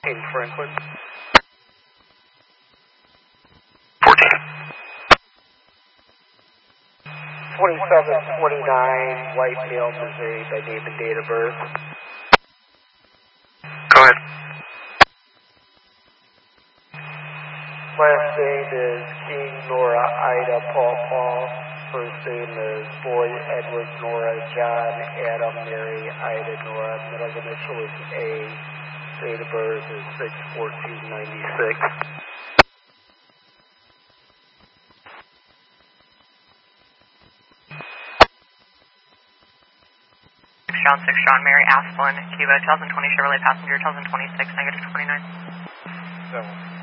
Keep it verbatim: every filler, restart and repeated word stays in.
in Franklin. fourteen. twenty-seven twenty-nine, Whitetail, Missouri, by name and date of birth. Go ahead. Last name is King Nora Ida Paul Paul. First name is Boyd Edward Nora John Adam Mary Ida Nora. Middle initial is A. Date of birth is six fourteen ninety-six. John six John Mary Asplin, Cuba, two thousand twenty Chevrolet passenger, two thousand twenty-six, negative twenty-nine. So.